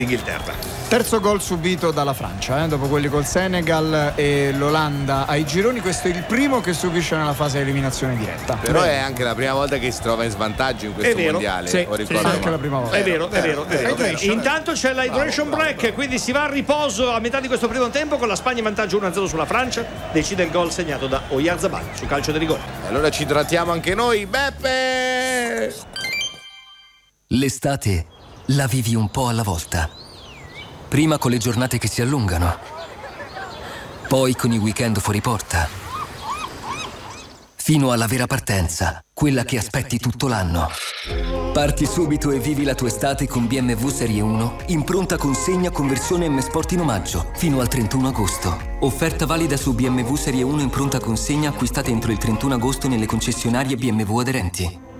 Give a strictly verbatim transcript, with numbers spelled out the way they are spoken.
Inghilterra. Terzo gol subito dalla Francia, eh? Dopo quelli col Senegal e l'Olanda ai gironi. Questo è il primo che subisce nella fase di eliminazione diretta. Però è anche la prima volta che si trova in svantaggio in questo È vero, mondiale. sì, Ho sì, ricordo, anche la prima volta. È vero, è vero, è vero, è vero. Intanto c'è la hydration break, quindi si va a riposo a metà di questo primo tempo con la Spagna in vantaggio uno a zero sulla Francia. Decide il gol segnato da Oyarzabal su calcio di rigore. Allora ci trattiamo anche noi, Beppe! L'estate la vivi un po' alla volta. Prima con le giornate che si allungano, poi con i weekend fuori porta, fino alla vera partenza, quella che aspetti tutto l'anno. Parti subito e vivi la tua estate con B M W Serie uno in pronta consegna con versione M Sport in omaggio fino al trentuno agosto. Offerta valida su B M W Serie uno in pronta consegna acquistate entro il trentuno agosto nelle concessionarie B M W aderenti.